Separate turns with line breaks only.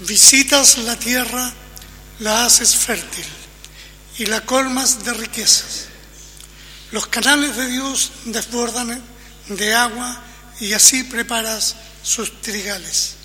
Visitas la tierra, la haces fértil y la colmas de riquezas. Los canales de Dios desbordan de agua y así preparas sus trigales.